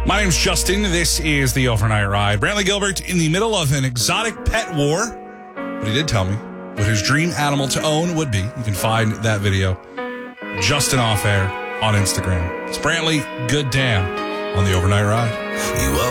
My name's Justin. This is the Overnight Ride. Brantley Gilbert in the middle of an exotic pet war. But he did tell me what his dream animal to own would be. You can find that video, Justin Off Air, on Instagram. It's Brantley Good Damn on the Overnight Ride.